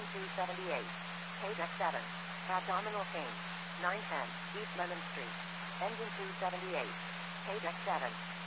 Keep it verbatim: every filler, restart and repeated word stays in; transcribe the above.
two seventy-eight. Page X seven. Abdominal pain. nine ten. East Lemon Street. Engine two seventy-eight. Page X seven.